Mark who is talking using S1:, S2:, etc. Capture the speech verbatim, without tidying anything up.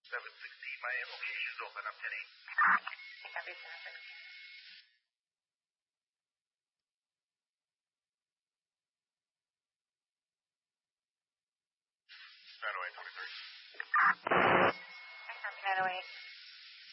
S1: seven sixteen, my location's open. I'm ten eight.
S2: Copy seven sixteen.
S1: nine oh eight twenty-three.
S2: Copy nine oh eight.